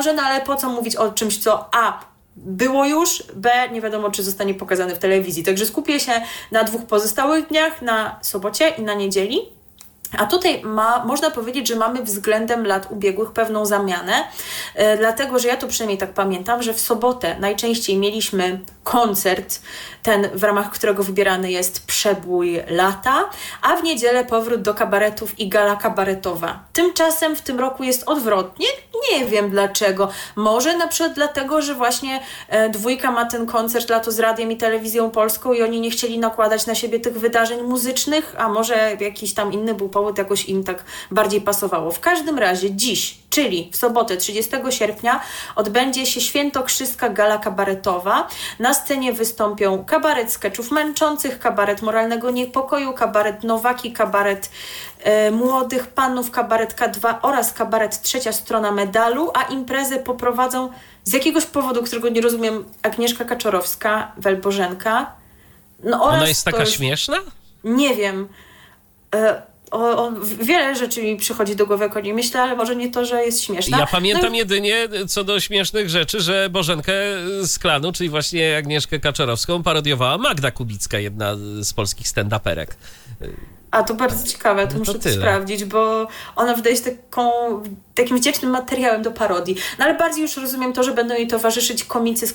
może, no ale po co mówić o czymś, co było już, B, nie wiadomo, czy zostanie pokazane w telewizji. Także skupię się na 2 pozostałych dniach, na sobocie i na niedzieli. A tutaj można powiedzieć, że mamy względem lat ubiegłych pewną zamianę, dlatego, że ja to przynajmniej tak pamiętam, że w sobotę najczęściej mieliśmy koncert, ten w ramach którego wybierany jest przebój lata, a w niedzielę powrót do kabaretów i gala kabaretowa. Tymczasem w tym roku jest odwrotnie, nie wiem dlaczego. Może na przykład dlatego, że właśnie Dwójka ma ten koncert Lato z Radiem i Telewizją Polską i oni nie chcieli nakładać na siebie tych wydarzeń muzycznych, a może jakiś tam inny był powód, jakoś im tak bardziej pasowało. W każdym razie dziś, czyli w sobotę 30 sierpnia odbędzie się świętokrzyska gala kabaretowa. Na scenie wystąpią kabaret skeczów męczących, kabaret moralnego niepokoju, kabaret Nowaki, kabaret młodych panów, kabaret K2 oraz kabaret Trzecia Strona Medalu, a imprezę poprowadzą z jakiegoś powodu, którego nie rozumiem, Agnieszka Kaczorowska, Welbożenka. No, oraz ona jest taka śmieszna? Nie wiem. Wiele rzeczy mi przychodzi do głowy, jak o niej myślę, ale może nie to, że jest śmieszna. Ja pamiętam jedynie co do śmiesznych rzeczy, że Bożenkę z Klanu, czyli właśnie Agnieszkę Kaczorowską, parodiowała Magda Kubicka, jedna z polskich stand-uperek. A to bardzo ciekawe, to muszę to sprawdzić, bo ona wydaje się takim wdzięcznym materiałem do parodii. No ale bardziej już rozumiem to, że będą jej towarzyszyć komicy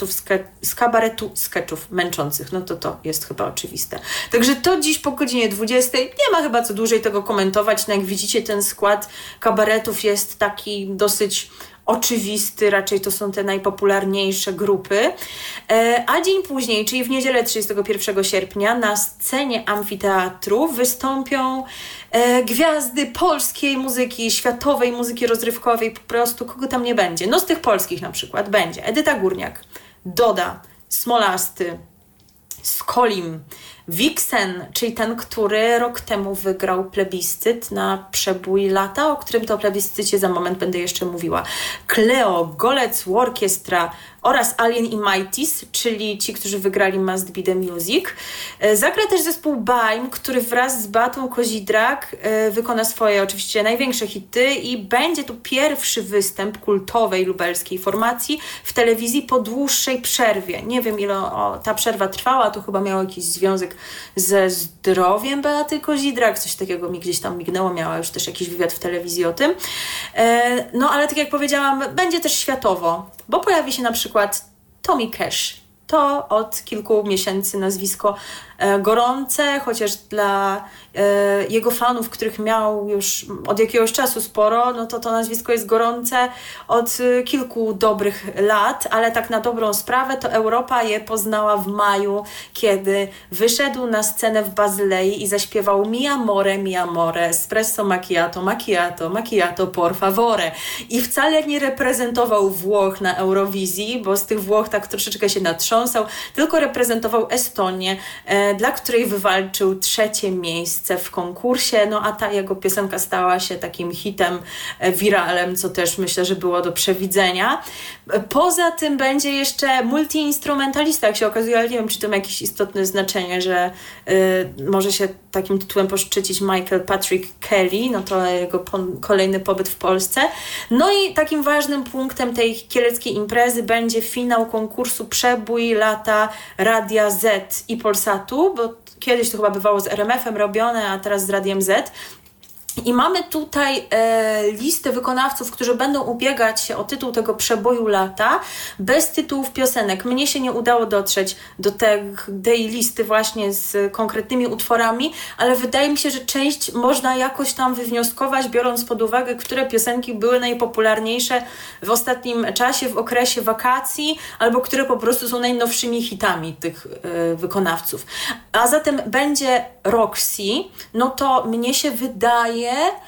z kabaretu skeczów męczących. No to jest chyba oczywiste. Także to dziś po godzinie 20. Nie ma chyba co dłużej tego komentować. No jak widzicie, ten skład kabaretów jest taki dosyć oczywisty, raczej to są te najpopularniejsze grupy. A dzień później, czyli w niedzielę 31 sierpnia, na scenie amfiteatru wystąpią gwiazdy polskiej muzyki, światowej muzyki rozrywkowej, po prostu kogo tam nie będzie. No z tych polskich na przykład będzie Edyta Górniak, Doda, Smolasty, Skolim, Vixen, czyli ten, który rok temu wygrał plebiscyt na przebój lata, o którym to plebiscycie za moment będę jeszcze mówiła. Cleo, Golec Orkiestra oraz Alien i Mighties, czyli ci, którzy wygrali Must Be The Music. Zagra też zespół Baim, który wraz z Beatą Kozidrak wykona swoje oczywiście największe hity i będzie to pierwszy występ kultowej lubelskiej formacji w telewizji po dłuższej przerwie. Nie wiem, ile ta przerwa trwała, to chyba miało jakiś związek ze zdrowiem Beaty Kozidrak, coś takiego mi gdzieś tam mignęło, miała już też jakiś wywiad w telewizji o tym. No ale tak jak powiedziałam, będzie też światowo, bo pojawi się na przykład Tommy Cash. To od kilku miesięcy nazwisko gorące, chociaż dla jego fanów, których miał już od jakiegoś czasu sporo, no to nazwisko jest gorące od kilku dobrych lat, ale tak na dobrą sprawę to Europa je poznała w maju, kiedy wyszedł na scenę w Bazylei i zaśpiewał mi amore, espresso macchiato, macchiato, macchiato por favore. I wcale nie reprezentował Włoch na Eurowizji, bo z tych Włoch tak troszeczkę się natrząsał, tylko reprezentował Estonię, dla której wywalczył 3. miejsce w konkursie, no a ta jego piosenka stała się takim hitem, wiralem, co też myślę, że było do przewidzenia. Poza tym będzie jeszcze multiinstrumentalista, jak się okazuje, ale nie wiem, czy to ma jakieś istotne znaczenie, że może się takim tytułem poszczycić Michael Patrick Kelly, no to jego kolejny pobyt w Polsce. No i takim ważnym punktem tej kieleckiej imprezy będzie finał konkursu Przebój lata Radia Z i Polsatu, bo kiedyś to chyba bywało z RMF-em robione, a teraz z Radiem Z. I mamy tutaj listę wykonawców, którzy będą ubiegać się o tytuł tego przeboju lata, bez tytułów piosenek. Mnie się nie udało dotrzeć do tej listy właśnie z konkretnymi utworami, ale wydaje mi się, że część można jakoś tam wywnioskować, biorąc pod uwagę, które piosenki były najpopularniejsze w ostatnim czasie, w okresie wakacji, albo które po prostu są najnowszymi hitami tych wykonawców. A zatem będzie Roxy, no to mnie się wydaje,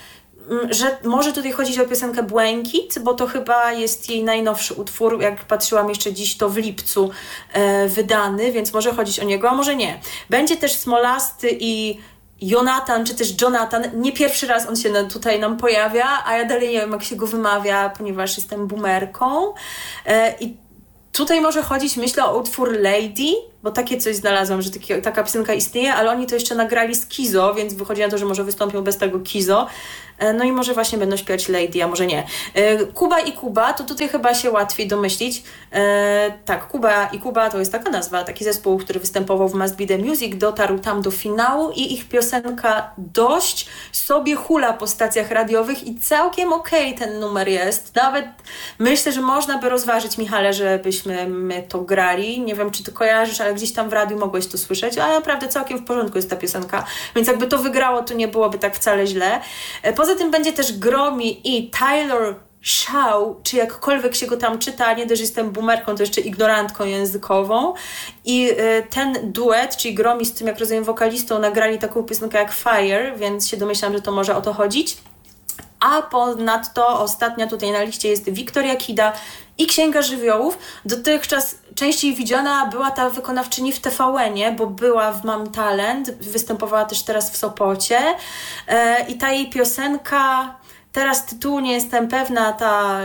że może tutaj chodzić o piosenkę Błękit, bo to chyba jest jej najnowszy utwór, jak patrzyłam jeszcze dziś, to w lipcu wydany, więc może chodzić o niego, a może nie. Będzie też Smolasty i Jonathan, czy też Jonathan. Nie pierwszy raz on się tutaj nam pojawia, a ja dalej nie wiem, jak się go wymawia, ponieważ jestem boomerką. I tutaj może chodzić, myślę, o utwór Lady, bo takie coś znalazłam, że taka piosenka istnieje, ale oni to jeszcze nagrali z Kizo, więc wychodzi na to, że może wystąpią bez tego Kizo. No i może właśnie będą śpiewać Lady, a może nie. Kuba i Kuba, to tutaj chyba się łatwiej domyślić. Tak, Kuba i Kuba to jest taka nazwa, taki zespół, który występował w Must Be The Music, dotarł tam do finału i ich piosenka Dość sobie hula po stacjach radiowych i całkiem okej ten numer jest. Nawet myślę, że można by rozważyć, Michale, żebyśmy my to grali. Nie wiem, czy ty kojarzysz, ale gdzieś tam w radiu mogłeś to słyszeć, ale naprawdę całkiem w porządku jest ta piosenka. Więc jakby to wygrało, to nie byłoby tak wcale źle. Poza tym będzie też Gromi i Tyler Shaw, czy jakkolwiek się go tam czyta, nie dość, że jestem boomerką, to jeszcze ignorantką językową. I ten duet, czyli Gromi z tym, jak rozumiem, wokalistą, nagrali taką piosenkę jak Fire, więc się domyślam, że to może o to chodzić. A ponadto ostatnia tutaj na liście jest Wiktoria Kida i Księga Żywiołów. Dotychczas częściej widziana była ta wykonawczyni w TVN-ie, bo była w Mam Talent, występowała też teraz w Sopocie. I ta jej piosenka, teraz tytułu nie jestem pewna, ta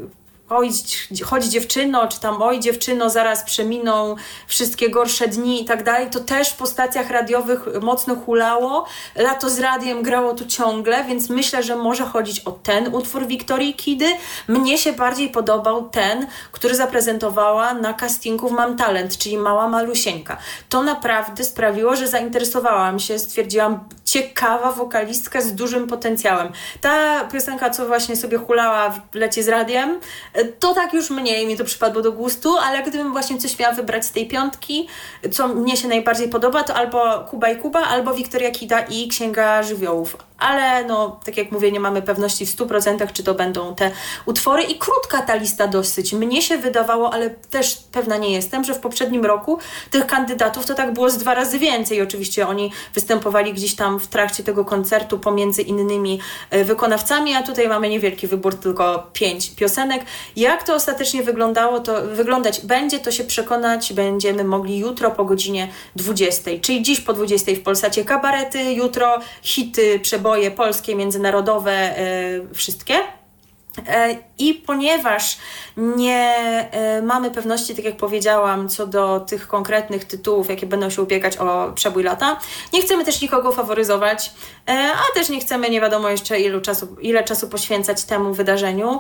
chodź dziewczyno, czy tam oj dziewczyno, zaraz przeminą wszystkie gorsze dni i tak dalej, to też po stacjach radiowych mocno hulało. Lato z radiem grało tu ciągle, więc myślę, że może chodzić o ten utwór Wiktorii Kidy. Mnie się bardziej podobał ten, który zaprezentowała na castingu w Mam Talent, czyli Mała Malusieńka. To naprawdę sprawiło, że zainteresowałam się, stwierdziłam, ciekawa wokalistka z dużym potencjałem. Ta piosenka, co właśnie sobie hulała w lecie z radiem, to tak już mniej mi to przypadło do gustu, ale gdybym właśnie coś miała wybrać z tej piątki, co mnie się najbardziej podoba, to albo Kuba i Kuba, albo Wiktoria Kida i Księga Żywiołów. Ale no, tak jak mówię, nie mamy pewności w 100%, czy to będą te utwory. I krótka ta lista dosyć. Mnie się wydawało, ale też pewna nie jestem, że w poprzednim roku tych kandydatów to tak było z 2 razy więcej. Oczywiście oni występowali gdzieś tam w trakcie tego koncertu pomiędzy innymi wykonawcami, a tutaj mamy niewielki wybór, tylko 5 piosenek. Jak to ostatecznie wyglądać będzie, to się przekonać będziemy mogli jutro po godzinie 20. Czyli dziś po 20 w Polsacie kabarety, jutro hity, przeboje polskie, międzynarodowe, wszystkie. I ponieważ nie mamy pewności, tak jak powiedziałam, co do tych konkretnych tytułów, jakie będą się ubiegać o przebój lata, nie chcemy też nikogo faworyzować, a też nie chcemy nie wiadomo jeszcze ile czasu poświęcać temu wydarzeniu,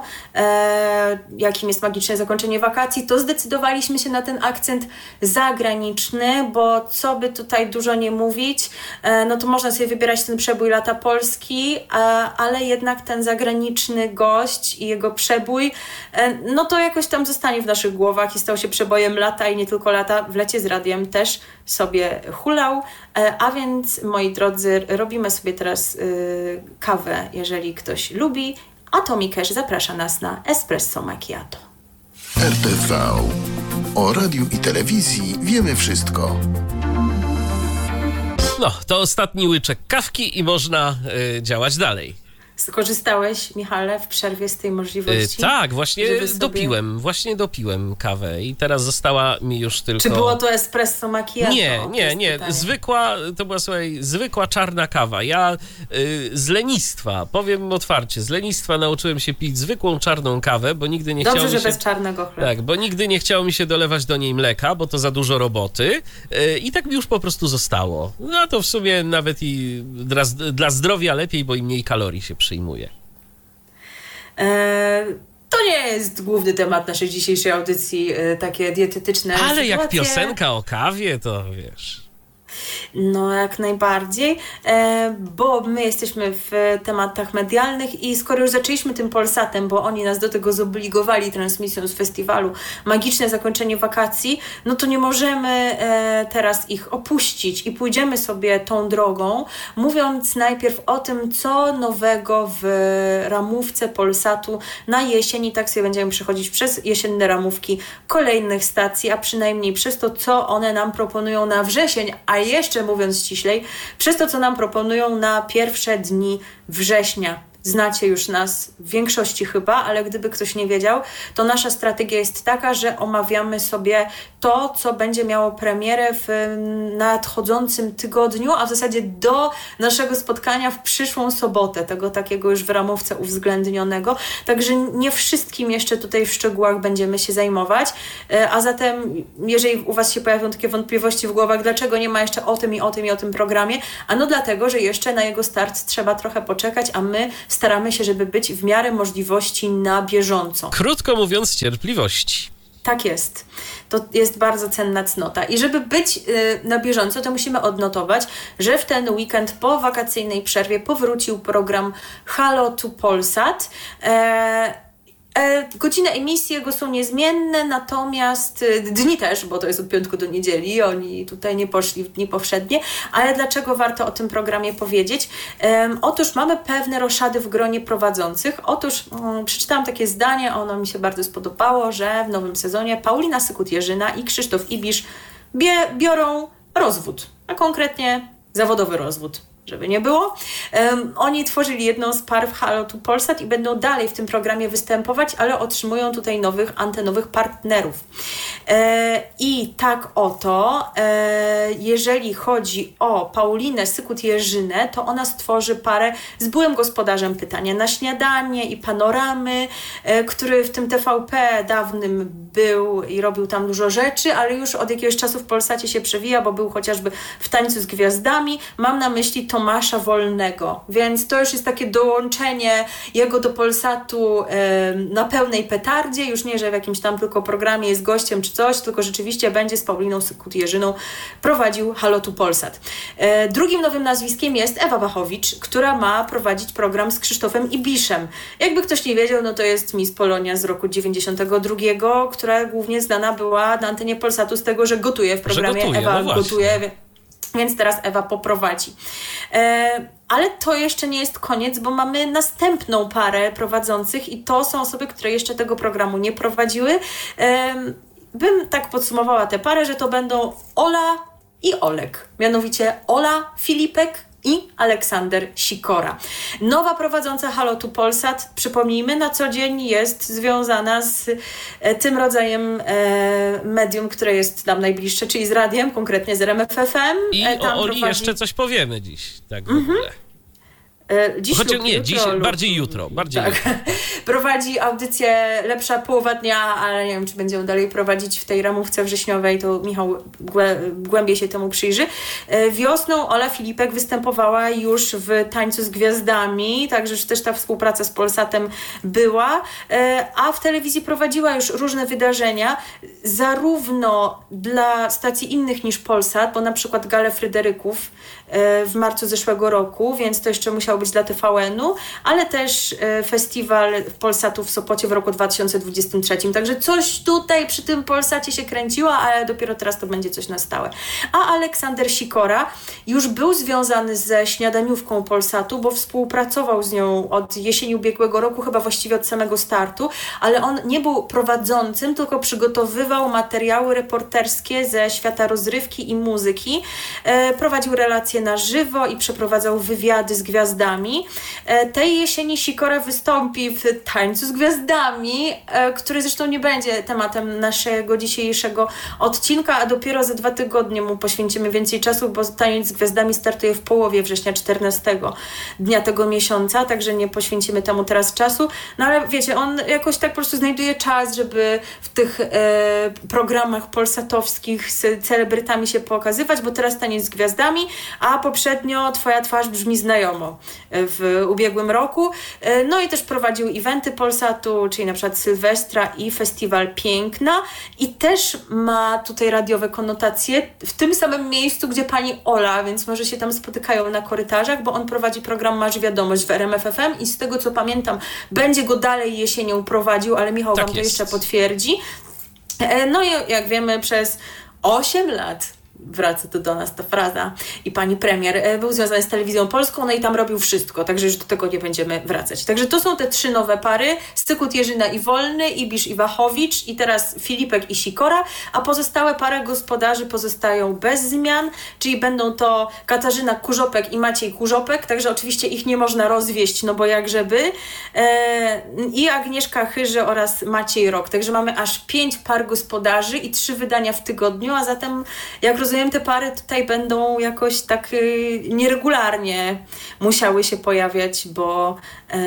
jakim jest magiczne zakończenie wakacji, to zdecydowaliśmy się na ten akcent zagraniczny, bo co by tutaj dużo nie mówić, no to można sobie wybierać ten przebój lata Polski, ale jednak ten zagraniczny gość i jego przebój, no to jakoś tam zostanie w naszych głowach i stał się przebojem lata i nie tylko lata. W lecie z radiem też sobie hulał, a więc moi drodzy, robimy sobie teraz kawę, jeżeli ktoś lubi, a Tommy Cash zaprasza nas na Espresso Macchiato. RTV. O radiu i telewizji wiemy wszystko. No, to ostatni łyczek kawki i można działać dalej. Skorzystałeś, Michale, w przerwie z tej możliwości? Tak, właśnie dopiłem kawę i teraz została mi już tylko... Czy było to espresso macchiato? Nie. To była, słuchaj, zwykła czarna kawa. Ja z lenistwa, powiem otwarcie, nauczyłem się pić zwykłą czarną kawę, bo nigdy nie chciało mi się... Dobrze, że bez czarnego chleba. Tak, bo nigdy nie chciało mi się dolewać do niej mleka, bo to za dużo roboty i tak mi już po prostu zostało. No to w sumie nawet i dla zdrowia lepiej, bo i mniej kalorii się przyjmuje. To nie jest główny temat naszej dzisiejszej audycji, takie dietetyczne Ale sytuacje. Jak piosenka o kawie, to wiesz... No jak najbardziej, bo my jesteśmy w tematach medialnych i skoro już zaczęliśmy tym Polsatem, bo oni nas do tego zobligowali transmisją z festiwalu Magiczne Zakończenie Wakacji, no to nie możemy teraz ich opuścić i pójdziemy sobie tą drogą, mówiąc najpierw o tym, co nowego w ramówce Polsatu na jesień i tak sobie będziemy przechodzić przez jesienne ramówki kolejnych stacji, a przynajmniej przez to, co one nam proponują na wrzesień, a jeszcze mówiąc ściślej, przez to, co nam proponują na pierwsze dni września. znacie już nas w większości chyba, ale gdyby ktoś nie wiedział, to nasza strategia jest taka, że omawiamy sobie to, co będzie miało premierę w nadchodzącym tygodniu, a w zasadzie do naszego spotkania w przyszłą sobotę, tego takiego już w ramówce uwzględnionego. Także nie wszystkim jeszcze tutaj w szczegółach będziemy się zajmować, a zatem jeżeli u Was się pojawią takie wątpliwości w głowach, dlaczego nie ma jeszcze o tym i o tym i o tym programie, ano dlatego, że jeszcze na jego start trzeba trochę poczekać, a my staramy się, żeby być w miarę możliwości na bieżąco. Krótko mówiąc, cierpliwości. Tak jest. To jest bardzo cenna cnota. I żeby być na bieżąco, to musimy odnotować, że w ten weekend po wakacyjnej przerwie powrócił program Halo tu Polsat. Godziny emisji jego są niezmienne, natomiast dni też, bo to jest od piątku do niedzieli, oni tutaj nie poszli w dni powszednie, ale dlaczego warto o tym programie powiedzieć? Otóż mamy pewne roszady w gronie prowadzących. Otóż przeczytałam takie zdanie, ono mi się bardzo spodobało, że w nowym sezonie Paulina Sykut-Jerzyna i Krzysztof Ibisz biorą rozwód, a konkretnie zawodowy rozwód. Żeby nie było. Oni tworzyli jedną z par w Halo tu Polsat i będą dalej w tym programie występować, ale otrzymują tutaj nowych antenowych partnerów. I tak oto, jeżeli chodzi o Paulinę Sykut-Jerzynę, to ona stworzy parę z byłym gospodarzem Pytania na śniadanie i Panoramy, który w tym TVP dawnym był i robił tam dużo rzeczy, ale już od jakiegoś czasu w Polsacie się przewija, bo był chociażby w Tańcu z Gwiazdami. Mam na myśli Tomasza Wolnego, więc to już jest takie dołączenie jego do Polsatu na pełnej petardzie, już nie, że w jakimś tam tylko programie jest gościem czy coś, tylko rzeczywiście będzie z Pauliną Sykut-Jerzyną prowadził Halo tu Polsat. Drugim nowym nazwiskiem jest Ewa Wachowicz, która ma prowadzić program z Krzysztofem Ibiszem. Jakby ktoś nie wiedział, no to jest Miss Polonia z roku 92, która głównie znana była na antenie Polsatu z tego, że gotuje w programie. Ewa gotuje, więc teraz Ewa poprowadzi. Ale to jeszcze nie jest koniec, bo mamy następną parę prowadzących i to są osoby, które jeszcze tego programu nie prowadziły. Bym tak podsumowała tę parę, że to będą Ola i Olek. Mianowicie Ola Filipek i Aleksander Sikora. Nowa prowadząca Halo tu Polsat, przypomnijmy, na co dzień jest związana z tym rodzajem medium, które jest nam najbliższe, czyli z radiem, konkretnie z RMF FM. I o Oli jeszcze coś powiemy dziś, tak w ogóle. Dziś Chociaż nie, jutro, dziś, bardziej jutro. Tak. Jutro. Prowadzi audycję Lepsza połowa dnia, ale nie wiem, czy będzie ją dalej prowadzić w tej ramówce wrześniowej, to Michał głębiej się temu przyjrzy. Wiosną Ola Filipek występowała już w Tańcu z Gwiazdami, także też ta współpraca z Polsatem była, a w telewizji prowadziła już różne wydarzenia, zarówno dla stacji innych niż Polsat, bo na przykład Galę Fryderyków w marcu zeszłego roku, więc to jeszcze musiało być dla TVN-u, ale też festiwal Polsatu w Sopocie w roku 2023. Także coś tutaj przy tym Polsacie się kręciło, ale dopiero teraz to będzie coś na stałe. A Aleksander Sikora już był związany ze śniadaniówką Polsatu, bo współpracował z nią od jesieni ubiegłego roku, chyba właściwie od samego startu, ale on nie był prowadzącym, tylko przygotowywał materiały reporterskie ze świata rozrywki i muzyki. Prowadził relacje na żywo i przeprowadzał wywiady z gwiazdami. Tej jesieni Sikora wystąpi w Tańcu z Gwiazdami, który zresztą nie będzie tematem naszego dzisiejszego odcinka, a dopiero za 2 tygodnie mu poświęcimy więcej czasu, bo Taniec z Gwiazdami startuje w połowie września, 14 dnia tego miesiąca, także nie poświęcimy temu teraz czasu. No ale wiecie, on jakoś tak po prostu znajduje czas, żeby w tych programach polsatowskich z celebrytami się pokazywać, bo teraz Taniec z Gwiazdami, a poprzednio Twoja twarz brzmi znajomo w ubiegłym roku. No i też prowadził eventy Polsatu, czyli na przykład Sylwestra i Festiwal Piękna i też ma tutaj radiowe konotacje w tym samym miejscu, gdzie pani Ola, więc może się tam spotykają na korytarzach, bo on prowadzi program Masz Wiadomość w RMF FM i z tego co pamiętam będzie go dalej jesienią prowadził, ale Michał tak wam to jeszcze potwierdzi. No i jak wiemy przez 8 lat wraca to do nas ta fraza. I pani premier był związany z Telewizją Polską, no i tam robił wszystko, także już do tego nie będziemy wracać. Także to są te 3 nowe pary, Stykut, Jerzyna i Wolny, Ibisz i Wachowicz i teraz Filipek i Sikora, a pozostałe pary gospodarzy pozostają bez zmian, czyli będą to Katarzyna Kurzopek i Maciej Kurzopek, także oczywiście ich nie można rozwieść, no bo jak żeby, i Agnieszka Chyży oraz Maciej Rok. Także mamy aż 5 par gospodarzy i 3 wydania w tygodniu, a zatem, jak rozumiem, te pary tutaj będą jakoś tak nieregularnie musiały się pojawiać, bo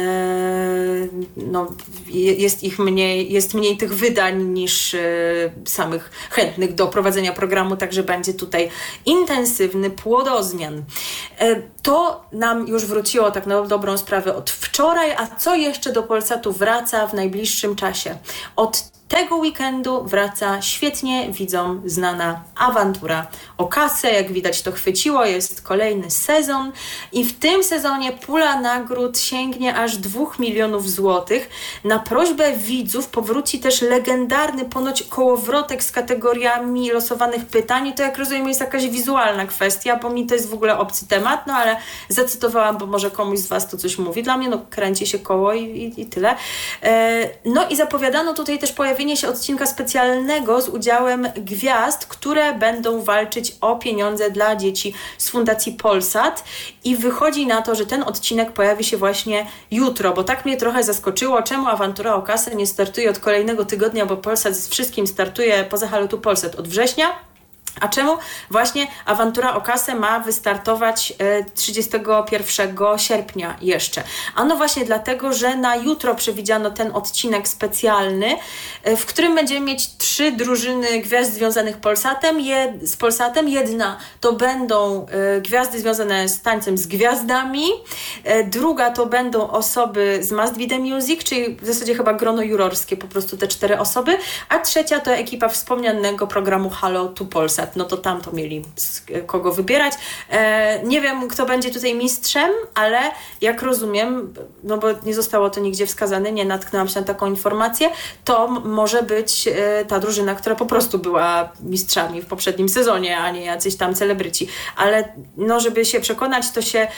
no, jest mniej tych wydań niż samych chętnych do prowadzenia programu, także będzie tutaj intensywny płodozmian. To nam już wróciło tak na dobrą sprawę od wczoraj, a co jeszcze do Polsatu wraca w najbliższym czasie? Od tego weekendu wraca świetnie widzom znana Awantura o kasę. Jak widać, to chwyciło, jest kolejny sezon i w tym sezonie pula nagród sięgnie aż 2 milionów złotych. Na prośbę widzów powróci też legendarny ponoć kołowrotek z kategoriami losowanych pytań. I to, jak rozumiem, jest jakaś wizualna kwestia, bo mi to jest w ogóle obcy temat, no ale zacytowałam, bo może komuś z was to coś mówi. Dla mnie kręci się koło i tyle. No i zapowiadano tutaj też pojawienie się odcinka specjalnego z udziałem gwiazd, które będą walczyć o pieniądze dla dzieci z Fundacji Polsat i wychodzi na to, że ten odcinek pojawi się właśnie jutro, bo tak mnie trochę zaskoczyło, czemu Awantura o kasę nie startuje od kolejnego tygodnia, bo Polsat z wszystkim startuje poza Halotu Polsat od września. A czemu właśnie Awantura o kasę ma wystartować 31 sierpnia jeszcze? Ano właśnie dlatego, że na jutro przewidziano ten odcinek specjalny, w którym będziemy mieć 3 drużyny gwiazd związanych z Polsatem. Jedna to będą gwiazdy związane z tańcem z gwiazdami, druga to będą osoby z Must Be The Music, czyli w zasadzie chyba grono jurorskie, po prostu te 4 osoby, a trzecia to ekipa wspomnianego programu Halo tu Polsat. No to tam to mieli z kogo wybierać. Nie wiem, kto będzie tutaj mistrzem, ale jak rozumiem, no bo nie zostało to nigdzie wskazane, nie natknęłam się na taką informację, to może być ta drużyna, która po prostu była mistrzami w poprzednim sezonie, a nie jacyś tam celebryci. Ale no, żeby się przekonać, to się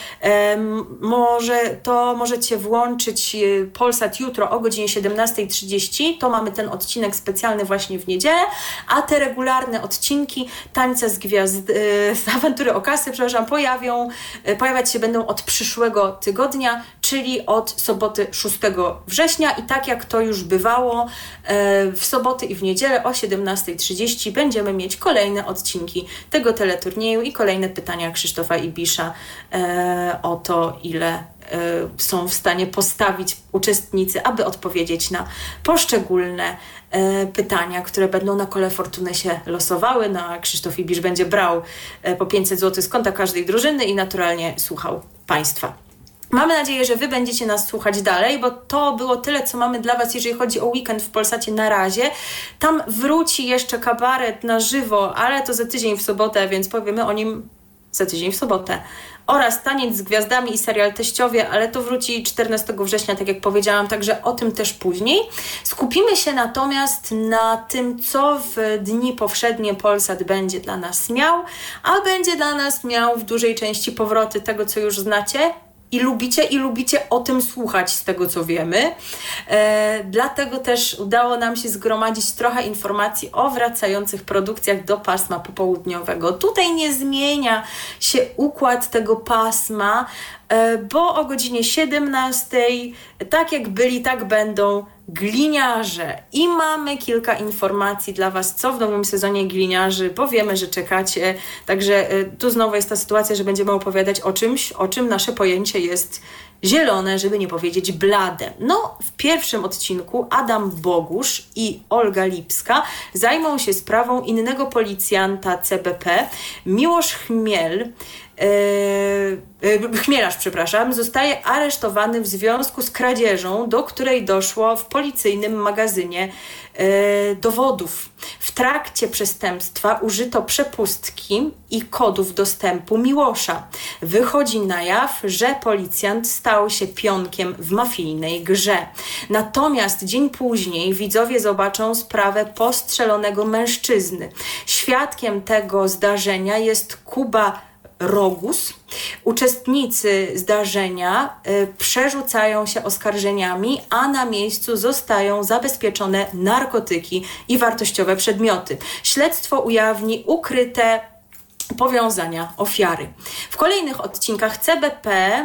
możecie włączyć Polsat jutro o godzinie 17:30. To mamy ten odcinek specjalny właśnie w niedzielę, a te regularne odcinki Tańca z gwiazd, z Awantury o kasę, pojawiać się będą od przyszłego tygodnia, czyli od soboty 6 września i tak jak to już bywało, w soboty i w niedzielę o 17:30 będziemy mieć kolejne odcinki tego teleturnieju i kolejne pytania Krzysztofa Ibisza o to, ile są w stanie postawić uczestnicy, aby odpowiedzieć na poszczególne pytania, które będą na kole fortuny się losowały. No a Krzysztof Ibisz będzie brał po 500 zł z konta każdej drużyny i naturalnie słuchał Państwa. Mamy nadzieję, że Wy będziecie nas słuchać dalej, bo to było tyle, co mamy dla Was, jeżeli chodzi o weekend w Polsacie na razie. Tam wróci jeszcze kabaret na żywo, ale to za tydzień w sobotę, więc powiemy o nim za tydzień w sobotę. Oraz Taniec z gwiazdami i serial Teściowie, ale to wróci 14 września, tak jak powiedziałam, także o tym też później. Skupimy się natomiast na tym, co w dni powszednie Polsat będzie dla nas miał, a będzie dla nas miał w dużej części powroty tego, co już znacie, i lubicie o tym słuchać z tego, co wiemy. Dlatego też udało nam się zgromadzić trochę informacji o wracających produkcjach do pasma popołudniowego. Tutaj nie zmienia się układ tego pasma, bo o godzinie 17, tak jak byli, tak będą Gliniarze. I mamy kilka informacji dla Was, co w nowym sezonie Gliniarzy, bo wiemy, że czekacie. Także tu znowu jest ta sytuacja, że będziemy opowiadać o czymś, o czym nasze pojęcie jest zielone, żeby nie powiedzieć blade. No, w pierwszym odcinku Adam Bogusz i Olga Lipska zajmą się sprawą innego policjanta CBP, Miłosz Chmiel, Chmielarz, przepraszam, zostaje aresztowany w związku z kradzieżą, do której doszło w policyjnym magazynie dowodów. W trakcie przestępstwa użyto przepustki i kodów dostępu Miłosza. Wychodzi na jaw, że policjant stał się pionkiem w mafijnej grze. Natomiast dzień później widzowie zobaczą sprawę postrzelonego mężczyzny. Świadkiem tego zdarzenia jest Kuba Rogus. Uczestnicy zdarzenia przerzucają się oskarżeniami, a na miejscu zostają zabezpieczone narkotyki i wartościowe przedmioty. Śledztwo ujawni ukryte powiązania ofiary. W kolejnych odcinkach CBP,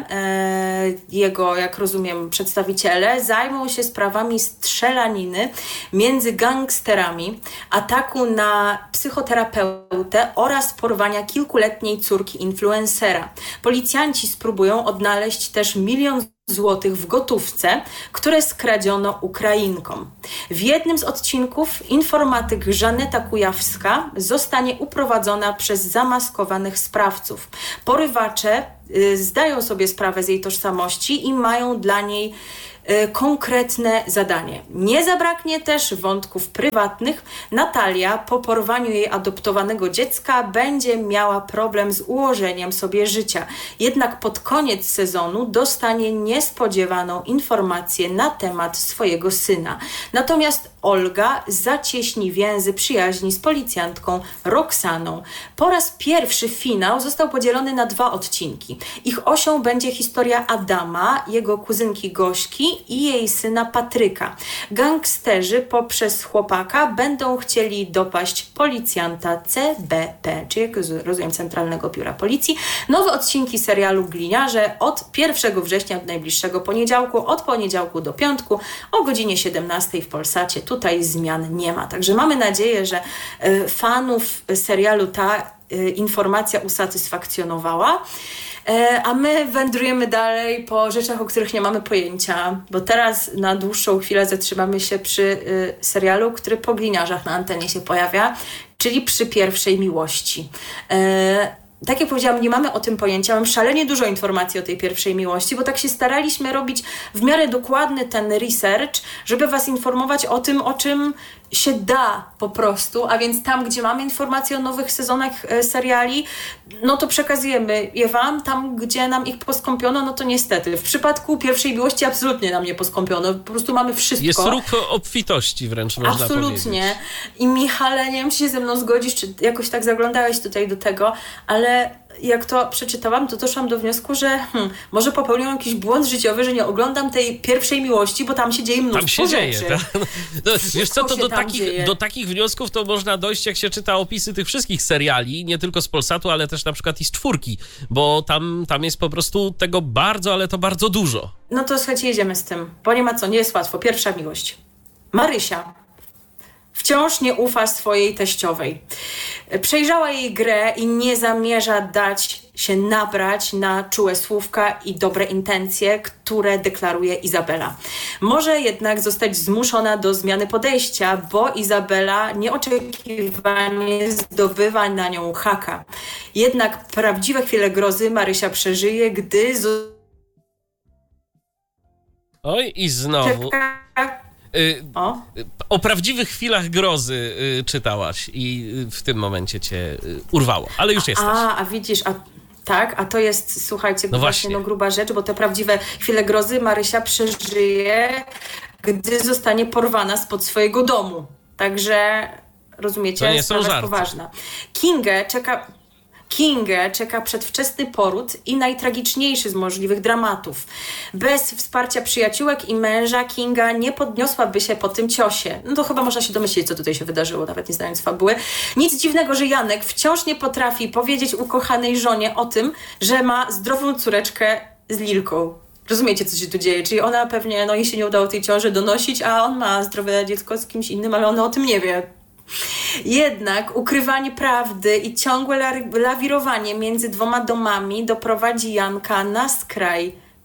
jego, jak rozumiem, przedstawiciele zajmą się sprawami strzelaniny między gangsterami, ataku na psychoterapeutę oraz porwania kilkuletniej córki influencera. Policjanci spróbują odnaleźć też 1 000 000 złotych w gotówce, które skradziono Ukrainkom. W jednym z odcinków informatyk Żaneta Kujawska zostanie uprowadzona przez zamaskowanych sprawców. Porywacze zdają sobie sprawę z jej tożsamości i mają dla niej konkretne zadanie. Nie zabraknie też wątków prywatnych. Natalia po porwaniu jej adoptowanego dziecka będzie miała problem z ułożeniem sobie życia. Jednak pod koniec sezonu dostanie niespodziewaną informację na temat swojego syna. Natomiast Olga zacieśni więzy przyjaźni z policjantką Roxaną. Po raz pierwszy finał został podzielony na 2 odcinki. Ich osią będzie historia Adama, jego kuzynki Gośki i jej syna Patryka. Gangsterzy poprzez chłopaka będą chcieli dopaść policjanta CBP, czyli jak rozumiem Centralnego Biura Policji. Nowe odcinki serialu Gliniarze od 1 września do najbliższego poniedziałku, od poniedziałku do piątku o godzinie 17 w Polsacie. Tutaj zmian nie ma. Także mamy nadzieję, że fanów serialu ta informacja usatysfakcjonowała. A my wędrujemy dalej po rzeczach, o których nie mamy pojęcia, bo teraz na dłuższą chwilę zatrzymamy się przy serialu, który po Gliniarzach na antenie się pojawia, czyli przy Pierwszej miłości. Tak jak powiedziałam, nie mamy o tym pojęcia. Mam szalenie dużo informacji o tej Pierwszej miłości, bo tak się staraliśmy robić w miarę dokładny ten research, żeby was informować o tym, o czym się da po prostu, a więc tam, gdzie mamy informacje o nowych sezonach seriali, no to przekazujemy je wam, tam, gdzie nam ich poskąpiono, no to niestety. W przypadku Pierwszej miłości absolutnie nam nie poskąpiono, po prostu mamy wszystko. Jest róg obfitości wręcz, można absolutnie. powiedzieć. I Michale, nie wiem, czy się ze mną zgodzisz, czy jakoś tak zaglądałeś tutaj do tego, ale jak to przeczytałam, to doszłam do wniosku, że może popełniłam jakiś błąd życiowy, że nie oglądam tej Pierwszej miłości, bo tam się dzieje mnóstwo rzeczy. Dzieje, tak? No, wiesz co, to do takich wniosków to można dojść, jak się czyta opisy tych wszystkich seriali, nie tylko z Polsatu, ale też na przykład i z 4, bo tam jest po prostu tego bardzo, ale to bardzo dużo. No to słuchajcie, jedziemy z tym, bo nie ma co, nie jest łatwo. Pierwsza miłość. Marysia wciąż nie ufa swojej teściowej. Przejrzała jej grę i nie zamierza dać się nabrać na czułe słówka i dobre intencje, które deklaruje Izabela. Może jednak zostać zmuszona do zmiany podejścia, bo Izabela nieoczekiwanie zdobywa na nią haka. Jednak prawdziwe chwile grozy Marysia przeżyje, gdy... Oj, i znowu... O prawdziwych chwilach grozy czytałaś i w tym momencie cię urwało, ale już jesteś. A widzisz, a to jest, słuchajcie, no właśnie gruba rzecz, bo te prawdziwe chwile grozy Marysia przeżyje, gdy zostanie porwana spod swojego domu. Także, rozumiecie, sprawa jest poważna. Kingę czeka przedwczesny poród i najtragiczniejszy z możliwych dramatów. Bez wsparcia przyjaciółek i męża Kinga nie podniosłaby się po tym ciosie. No to chyba można się domyślić, co tutaj się wydarzyło, nawet nie znając fabuły. Nic dziwnego, że Janek wciąż nie potrafi powiedzieć ukochanej żonie o tym, że ma zdrową córeczkę z Lilką. Rozumiecie, co się tu dzieje? Czyli ona pewnie, jej się nie udało tej ciąży donosić, a on ma zdrowe dziecko z kimś innym, ale ona o tym nie wie. Jednak ukrywanie prawdy i ciągłe lawirowanie między 2 domami doprowadzi Janka na skraj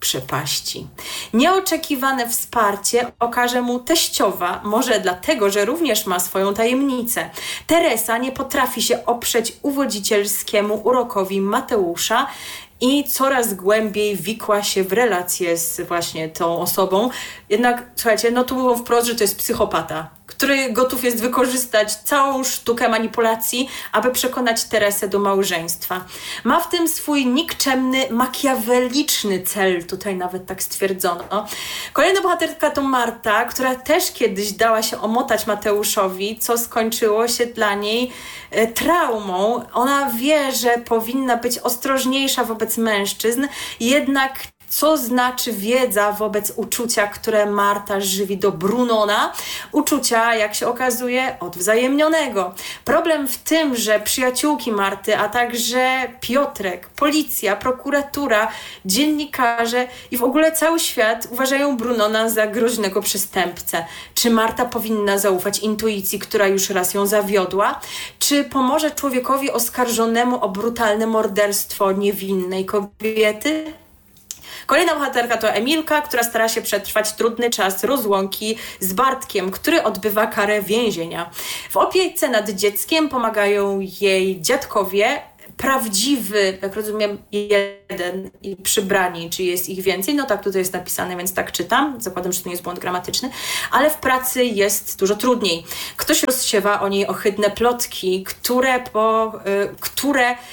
przepaści. Nieoczekiwane wsparcie okaże mu teściowa, może dlatego, że również ma swoją tajemnicę. Teresa nie potrafi się oprzeć uwodzicielskiemu urokowi Mateusza i coraz głębiej wikła się w relacje z właśnie tą osobą. Jednak, słuchajcie, no tu było wprost, że to jest psychopata, który gotów jest wykorzystać całą sztukę manipulacji, aby przekonać Teresę do małżeństwa. Ma w tym swój nikczemny, makiaweliczny cel, tutaj nawet tak stwierdzono. Kolejna bohaterka to Marta, która też kiedyś dała się omotać Mateuszowi, co skończyło się dla niej traumą. Ona wie, że powinna być ostrożniejsza wobec mężczyzn, jednak co znaczy wiedza wobec uczucia, które Marta żywi do Brunona? Uczucia, jak się okazuje, odwzajemnionego. Problem w tym, że przyjaciółki Marty, a także Piotrek, policja, prokuratura, dziennikarze i w ogóle cały świat uważają Brunona za groźnego przestępcę. Czy Marta powinna zaufać intuicji, która już raz ją zawiodła? Czy pomoże człowiekowi oskarżonemu o brutalne morderstwo niewinnej kobiety? Kolejna bohaterka to Emilka, która stara się przetrwać trudny czas rozłąki z Bartkiem, który odbywa karę więzienia. W opiece nad dzieckiem pomagają jej dziadkowie, prawdziwy, jak rozumiem, jeden i przybrani, czy jest ich więcej. No tak tutaj jest napisane, więc tak czytam. Zakładam, że to nie jest błąd gramatyczny. Ale w pracy jest dużo trudniej. Ktoś rozsiewa o niej ohydne plotki, które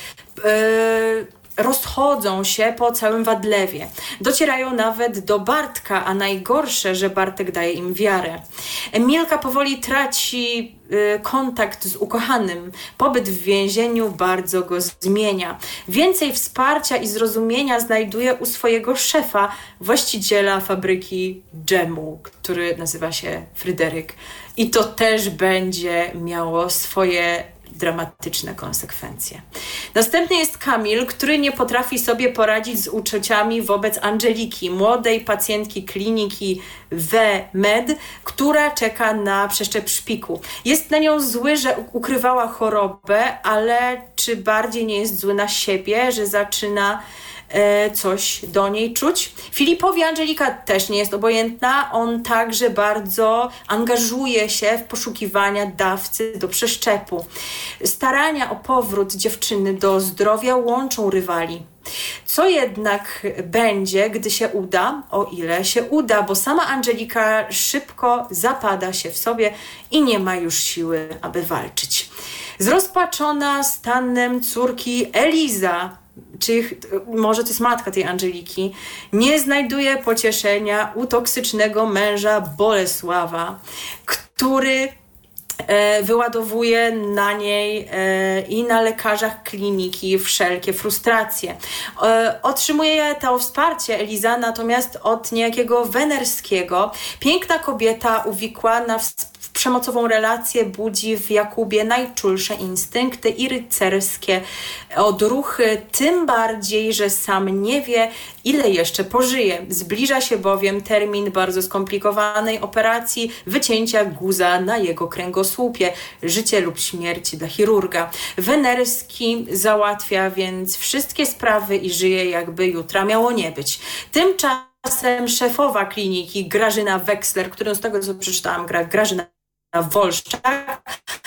rozchodzą się po całym Wadlewie. Docierają nawet do Bartka, a najgorsze, że Bartek daje im wiarę. Emilka powoli traci kontakt z ukochanym. Pobyt w więzieniu bardzo go zmienia. Więcej wsparcia i zrozumienia znajduje u swojego szefa, właściciela fabryki dżemu, który nazywa się Fryderyk. I to też będzie miało swoje dramatyczne konsekwencje. Następny jest Kamil, który nie potrafi sobie poradzić z uczuciami wobec Angeliki, młodej pacjentki kliniki WMED, która czeka na przeszczep szpiku. Jest na nią zły, że ukrywała chorobę, ale czy bardziej nie jest zły na siebie, że zaczyna coś do niej czuć? Filipowi Angelika też nie jest obojętna. On także bardzo angażuje się w poszukiwania dawcy do przeszczepu. Starania o powrót dziewczyny do zdrowia łączą rywali. Co jednak będzie, gdy się uda, o ile się uda, bo sama Angelika szybko zapada się w sobie i nie ma już siły, aby walczyć. Zrozpaczona stanem córki Eliza, może to jest matka tej Angeliki, nie znajduje pocieszenia u toksycznego męża Bolesława, który wyładowuje na niej i na lekarzach kliniki wszelkie frustracje. Otrzymuje to wsparcie Eliza natomiast od niejakiego Wenerskiego. Piękna kobieta uwikłana w przemocową relację budzi w Jakubie najczulsze instynkty i rycerskie odruchy, tym bardziej, że sam nie wie, ile jeszcze pożyje. Zbliża się bowiem termin bardzo skomplikowanej operacji wycięcia guza na jego kręgosłupie. Życie lub śmierć dla chirurga. Wenerski załatwia więc wszystkie sprawy i żyje, jakby jutra miało nie być. Tymczasem szefowa kliniki Grażyna Weksler, którą z tego co przeczytałam gra Grażyna Wolszczak,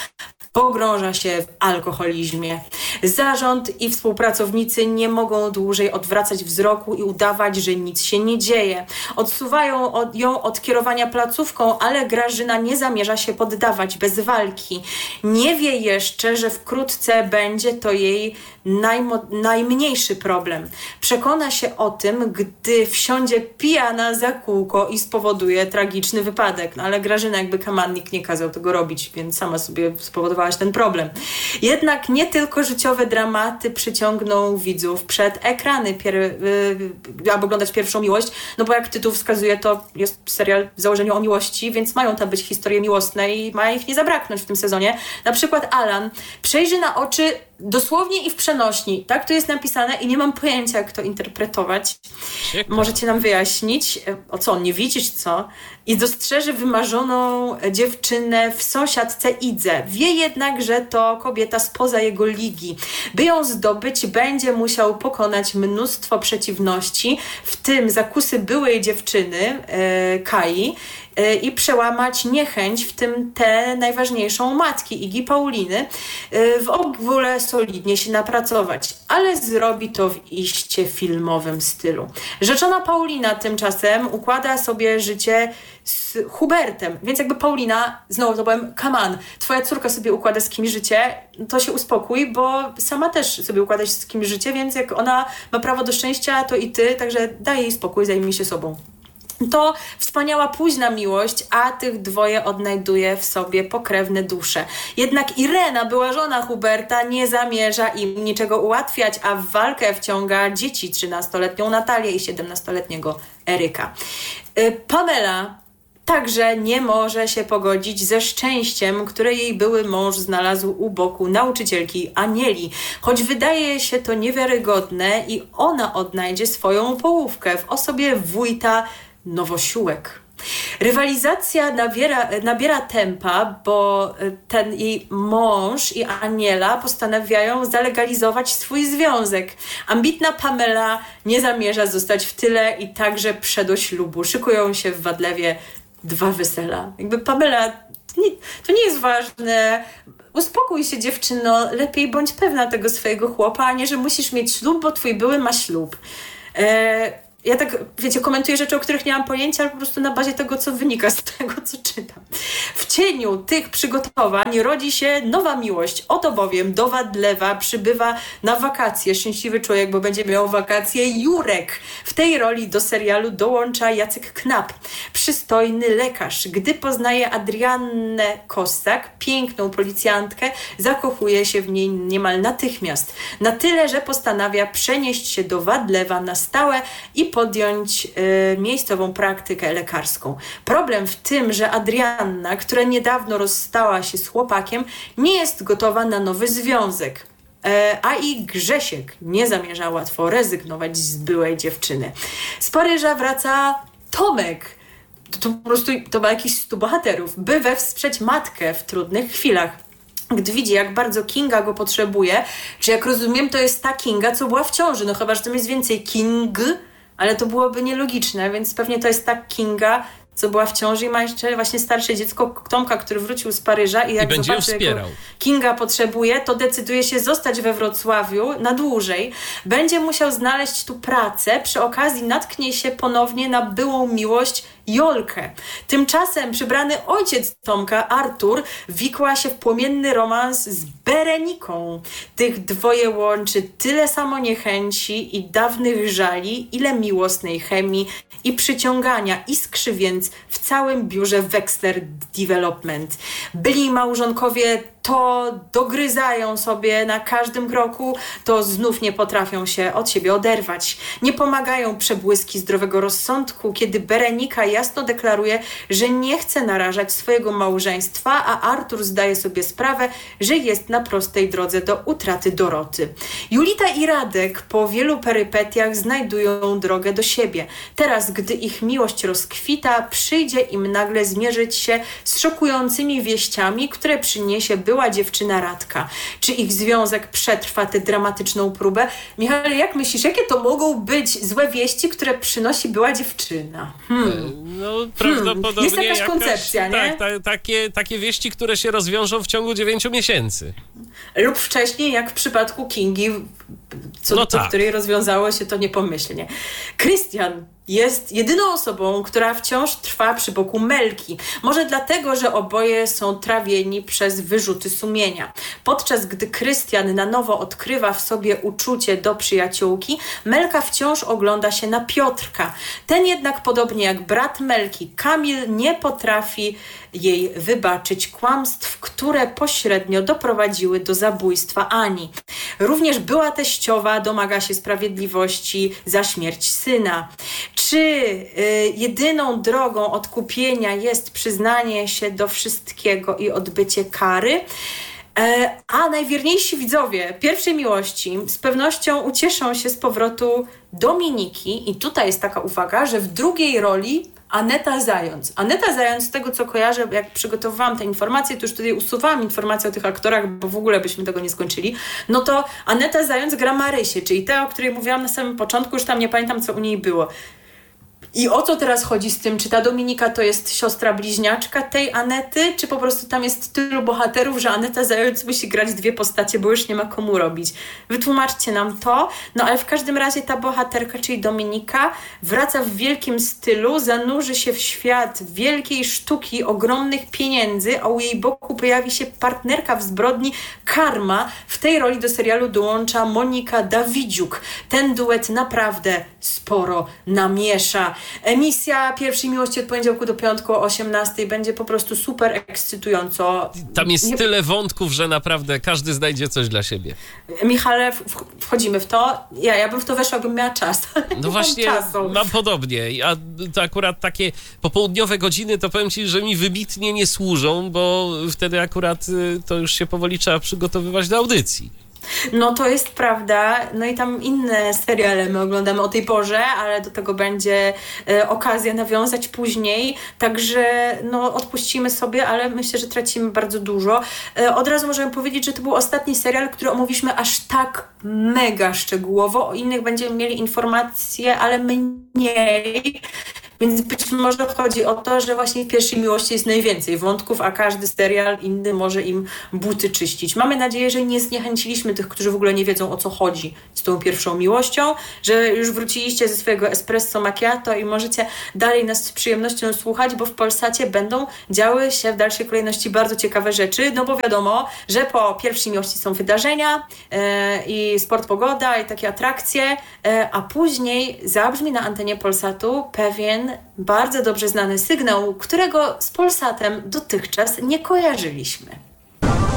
pogrąża się w alkoholizmie. Zarząd i współpracownicy nie mogą dłużej odwracać wzroku i udawać, że nic się nie dzieje. Odsuwają ją od kierowania placówką, ale Grażyna nie zamierza się poddawać bez walki. Nie wie jeszcze, że wkrótce będzie to jej najmniejszy problem. Przekona się o tym, gdy wsiądzie pijana za kółko i spowoduje tragiczny wypadek. No ale Grażyna jakby kamannik nie kazał tego robić, więc sama sobie spowodowałaś ten problem. Jednak nie tylko życiowe dramaty przyciągną widzów przed ekrany, aby oglądać Pierwszą miłość, no bo jak tytuł wskazuje, to jest serial w założeniu o miłości, więc mają tam być historie miłosne i ma ich nie zabraknąć w tym sezonie. Na przykład Alan przejrzy na oczy dosłownie i w przenośni. Tak to jest napisane i nie mam pojęcia, jak to interpretować. Ciekawe. Możecie nam wyjaśnić, o co on nie widzi, czy co? I dostrzeże wymarzoną dziewczynę w sąsiadce Idze. Wie jednak, że to kobieta spoza jego ligi. Iggy. By ją zdobyć, będzie musiał pokonać mnóstwo przeciwności, w tym zakusy byłej dziewczyny Kai, i przełamać niechęć, w tym tę najważniejszą matki Iggy, Pauliny, w ogóle solidnie się napracować, ale zrobi to w iście filmowym stylu. Rzeczona Paulina tymczasem układa sobie życie z Hubertem, więc jakby Paulina, znowu to powiem, come on, twoja córka sobie układa z kimś życie, to się uspokój, bo sama też sobie układasz z kimś życie, więc jak ona ma prawo do szczęścia, to i ty, także daj jej spokój, zajmij się sobą. To wspaniała późna miłość, a tych dwoje odnajduje w sobie pokrewne dusze. Jednak Irena, była żona Huberta, nie zamierza im niczego ułatwiać, a w walkę wciąga dzieci, 13-letnią Natalię i 17-letniego Eryka. Pamela także nie może się pogodzić ze szczęściem, które jej były mąż znalazł u boku nauczycielki Anieli. Choć wydaje się to niewiarygodne i ona odnajdzie swoją połówkę w osobie wójta Nowosiłek. Rywalizacja nabiera tempa, bo ten jej mąż i Aniela postanawiają zalegalizować swój związek. Ambitna Pamela nie zamierza zostać w tyle i także do ślubu. Szykują się w Wadlewie 2 wesela. Jakby Pamela, to nie jest ważne. Uspokój się, dziewczyno, lepiej bądź pewna tego swojego chłopa, a nie, że musisz mieć ślub, bo twój były ma ślub. Ja tak, wiecie, komentuję rzeczy, o których nie mam pojęcia, ale po prostu na bazie tego, co wynika z tego, co czytam. W cieniu tych przygotowań rodzi się nowa miłość. Oto bowiem do Wadlewa przybywa na wakacje szczęśliwy człowiek, bo będzie miał wakacje, Jurek. W tej roli do serialu dołącza Jacek Knap, przystojny lekarz. Gdy poznaje Adriannę Kossak, piękną policjantkę, zakochuje się w niej niemal natychmiast. Na tyle, że postanawia przenieść się do Wadlewa na stałe i podjąć miejscową praktykę lekarską. Problem w tym, że Adrianna, która niedawno rozstała się z chłopakiem, nie jest gotowa na nowy związek. A i Grzesiek nie zamierza łatwo rezygnować z byłej dziewczyny. Z Paryża wraca Tomek. To po prostu to ma jakiś 100 bohaterów, by wesprzeć matkę w trudnych chwilach. Gdy widzi, jak bardzo Kinga go potrzebuje, czy jak rozumiem, to jest ta Kinga, co była w ciąży. No chyba, że tam jest więcej King, ale to byłoby nielogiczne, więc pewnie to jest ta Kinga, co była w ciąży i ma jeszcze właśnie starsze dziecko Tomka, który wrócił z Paryża i jak zobaczy, jak Kinga potrzebuje, to decyduje się zostać we Wrocławiu na dłużej. Będzie musiał znaleźć tu pracę, przy okazji natknie się ponownie na byłą miłość Jolkę. Tymczasem przybrany ojciec Tomka, Artur, wikła się w płomienny romans z Bereniką. Tych dwoje łączy tyle samo niechęci i dawnych żali, ile miłosnej chemii i przyciągania. Iskrzy więc w całym biurze Wexler Development. Byli małżonkowie to dogryzają sobie na każdym kroku, to znów nie potrafią się od siebie oderwać. Nie pomagają przebłyski zdrowego rozsądku, kiedy Berenika jasno deklaruje, że nie chce narażać swojego małżeństwa, a Artur zdaje sobie sprawę, że jest na prostej drodze do utraty Doroty. Julita i Radek po wielu perypetiach znajdują drogę do siebie. Teraz, gdy ich miłość rozkwita, przyjdzie im nagle zmierzyć się z szokującymi wieściami, które przyniesie była dziewczyna Radka. Czy ich związek przetrwa tę dramatyczną próbę? Michale, jak myślisz, jakie to mogą być złe wieści, które przynosi była dziewczyna? No, prawdopodobnie jest jakaś koncepcja, nie? Tak, takie wieści, które się rozwiążą w ciągu 9 miesięcy. Lub wcześniej, jak w przypadku Kingi, do której rozwiązało się to niepomyślnie. Krystian jest jedyną osobą, która wciąż trwa przy boku Melki. Może dlatego, że oboje są trawieni przez wyrzuty sumienia. Podczas gdy Krystian na nowo odkrywa w sobie uczucie do przyjaciółki, Melka wciąż ogląda się na Piotrka. Ten jednak, podobnie jak brat Melki, Kamil, nie potrafi jej wybaczyć kłamstw, które pośrednio doprowadziły do zabójstwa Ani. Również była teściowa domaga się sprawiedliwości za śmierć syna. Czy jedyną drogą odkupienia jest przyznanie się do wszystkiego i odbycie kary? A najwierniejsi widzowie pierwszej miłości z pewnością ucieszą się z powrotu Dominiki. I tutaj jest taka uwaga, że w drugiej roli Aneta Zając. Aneta Zając, z tego co kojarzę, jak przygotowywałam te informacje, to już tutaj usuwałam informacje o tych aktorach, bo w ogóle byśmy tego nie skończyli. No to Aneta Zając gra Marysię, czyli tę, o której mówiłam na samym początku, już tam nie pamiętam, co u niej było. I o co teraz chodzi z tym? Czy ta Dominika to jest siostra bliźniaczka tej Anety, czy po prostu tam jest tylu bohaterów, że Aneta Zając musi grać dwie postacie, bo już nie ma komu robić? Wytłumaczcie nam to. No ale w każdym razie ta bohaterka, czyli Dominika, wraca w wielkim stylu, zanurzy się w świat wielkiej sztuki, ogromnych pieniędzy, a u jej boku pojawi się partnerka w zbrodni Karma. W tej roli do serialu dołącza Monika Dawidziuk. Ten duet naprawdę sporo namiesza. Emisja Pierwszej Miłości od poniedziałku do piątku o 18:00 będzie po prostu super ekscytująco. Tam jest tyle wątków, że naprawdę każdy znajdzie coś dla siebie. Michale, wchodzimy w to. Ja bym w to weszła, jakbym miała czas. No właśnie, mam podobnie. A to akurat takie popołudniowe godziny, to powiem ci, że mi wybitnie nie służą, bo wtedy akurat to już się powoli trzeba przygotowywać do audycji. No to jest prawda, no i tam inne seriale my oglądamy o tej porze, ale do tego będzie okazja nawiązać później, także no odpuścimy sobie, ale myślę, że tracimy bardzo dużo. Od razu możemy powiedzieć, że to był ostatni serial, który omówiliśmy aż tak mega szczegółowo, o innych będziemy mieli informacje, ale mniej. Więc być może chodzi o to, że właśnie w Pierwszej Miłości jest najwięcej wątków, a każdy serial inny może im buty czyścić. Mamy nadzieję, że nie zniechęciliśmy tych, którzy w ogóle nie wiedzą, o co chodzi z tą Pierwszą Miłością, że już wróciliście ze swojego espresso macchiato i możecie dalej nas z przyjemnością słuchać, bo w Polsacie będą działy się w dalszej kolejności bardzo ciekawe rzeczy, no bo wiadomo, że po Pierwszej Miłości są wydarzenia i sport, pogoda i takie atrakcje, a później zabrzmi na antenie Polsatu pewien bardzo dobrze znany sygnał, którego z Polsatem dotychczas nie kojarzyliśmy.